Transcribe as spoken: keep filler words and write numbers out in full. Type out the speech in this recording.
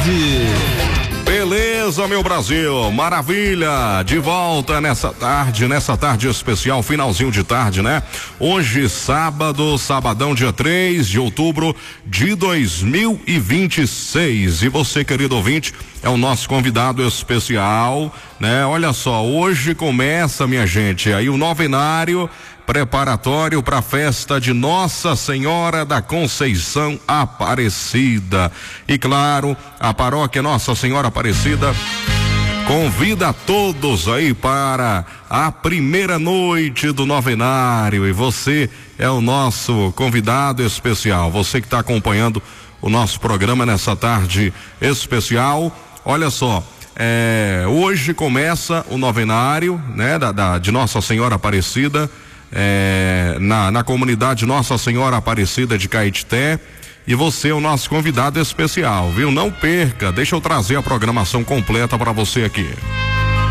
tarde. Beleza, meu Brasil, maravilha, de volta nessa tarde, nessa tarde especial, finalzinho de tarde, né? Hoje, sábado, sabadão, dia três de outubro de dois mil e vinte e seis. E você, querido ouvinte, é o nosso convidado especial, né? Olha só, hoje começa, minha gente, aí o novenário preparatório para a festa de Nossa Senhora da Conceição Aparecida. E claro, a paróquia Nossa Senhora Aparecida convida a todos aí para a primeira noite do novenário, e você é o nosso convidado especial. Você que está acompanhando o nosso programa nessa tarde especial, olha só, é, hoje começa o novenário, né, da, da de Nossa Senhora Aparecida. É, na, na comunidade Nossa Senhora Aparecida de Caetité, e você é o nosso convidado especial, viu? Não perca, deixa eu trazer a programação completa para você aqui.